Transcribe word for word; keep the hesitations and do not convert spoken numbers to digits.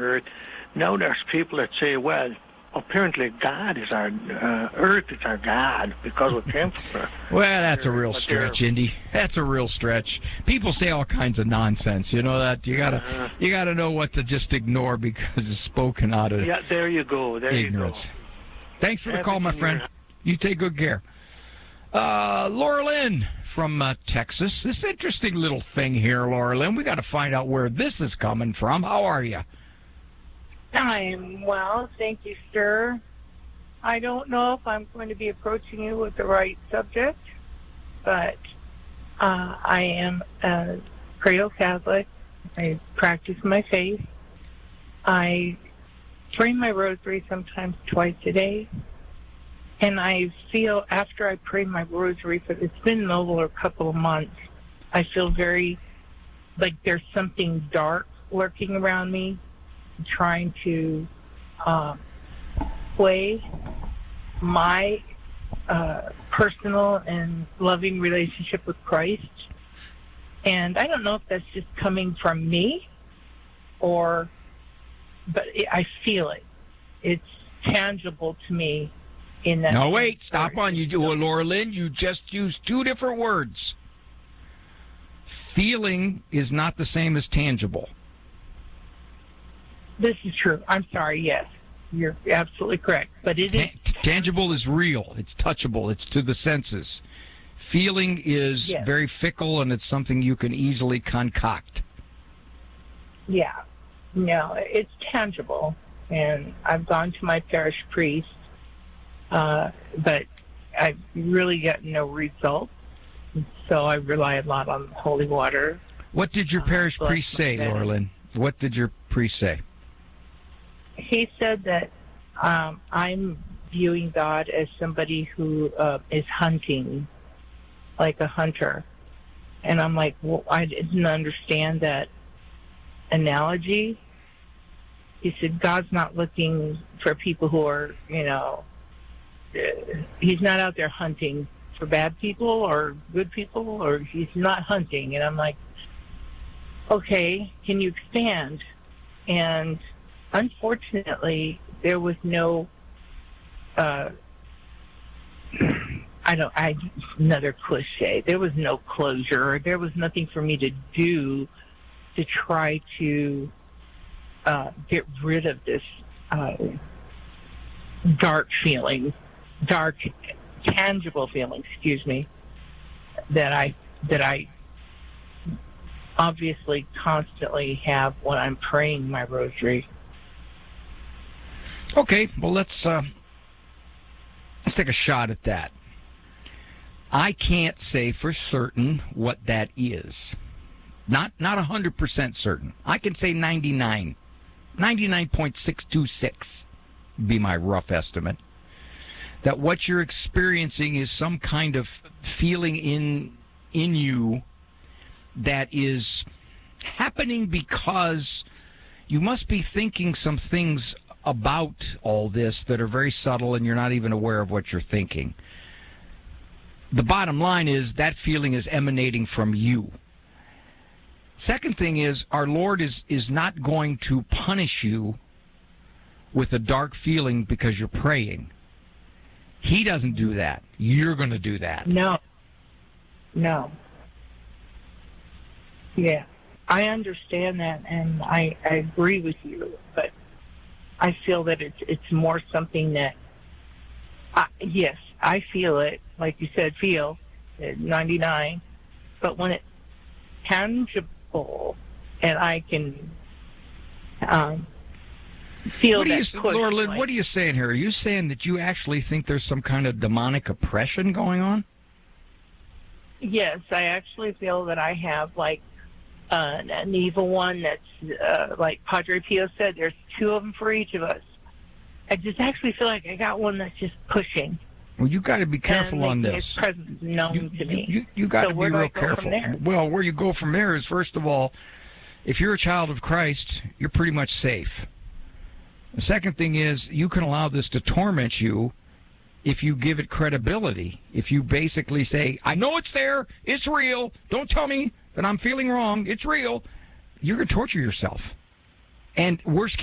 Earth. Now there's people that say, well, apparently God is our, uh, Earth is our God because we came from Earth. Well, that's a real stretch, Indy. That's a real stretch. People say all kinds of nonsense. You know that you gotta uh, you gotta know what to just ignore because it's spoken out of yeah. There you go. There ignorance. You go. Thanks for the call, my friend. You take good care. Uh, Laura Lynn from uh, Texas. This interesting little thing here, Laura Lynn. We got to find out where this is coming from. How are you? I'm well, thank you, sir. I don't know if I'm going to be approaching you with the right subject, but uh, I am a cradle-Catholic. I practice my faith. I pray my rosary sometimes twice a day, and I feel after I pray my rosary, for it's been over a couple of months, I feel very like there's something dark lurking around me, trying to uh, play my uh, personal and loving relationship with Christ. And I don't know if that's just coming from me or, but it, I feel it. It's tangible to me in that. No, wait, stop on. You do, Laura Lynn, you just used two different words. Feeling is not the same as tangible. This is true. I'm sorry, yes. You're absolutely correct. But it is tangible is real. It's touchable. It's to the senses. Feeling is yes. very fickle, and it's something you can easily concoct. Yeah. No, it's tangible. And I've gone to my parish priest, uh, but I've really gotten no results. So I rely a lot on holy water. What did your parish uh, priest say, Laura Lynn? What did your priest say? He said that um, I'm viewing God as somebody who uh, is hunting, like a hunter. And I'm like, well, I didn't understand that analogy. He said, God's not looking for people who are, you know, uh, he's not out there hunting for bad people or good people, or he's not hunting. And I'm like, okay, can you expand? And unfortunately, there was no, uh, I don't, I, another cliche, there was no closure. There was nothing for me to do to try to uh, get rid of this uh, dark feeling, dark, tangible feeling, excuse me, that I, that I obviously constantly have when I'm praying my rosary. Okay, well, let's uh, let's take a shot at that. I can't say for certain what that is. Not not one hundred percent certain. I can say ninety-nine. ninety-nine point six two six would be my rough estimate. That what you're experiencing is some kind of feeling in in you that is happening because you must be thinking some things about all this that are very subtle and you're not even aware of what you're thinking. The bottom line is that feeling is emanating from you. Second thing is, our Lord is, is not going to punish you with a dark feeling because you're praying. He doesn't do that. You're going to do that. No. No. Yeah. I understand that, and I, I agree with you, but I feel that it's it's more something that, I, yes, I feel it, like you said, feel, at ninety-nine, but when it's tangible and I can um, feel what that you, push. Laura Lynn, like, what are you saying here? Are you saying that you actually think there's some kind of demonic oppression going on? Yes, I actually feel that I have, like, Uh, an evil one that's, uh, like Padre Pio said, there's two of them for each of us. I just actually feel like I got one that's just pushing. Well, you got to be careful on this. His presence known you, to me. You, you, you got to so be real careful. There? Well, where you go from there is, first of all, if you're a child of Christ, you're pretty much safe. The second thing is, you can allow this to torment you if you give it credibility. If you basically say, I know it's there, it's real, don't tell me that I'm feeling wrong, it's real, you're going to torture yourself. And worst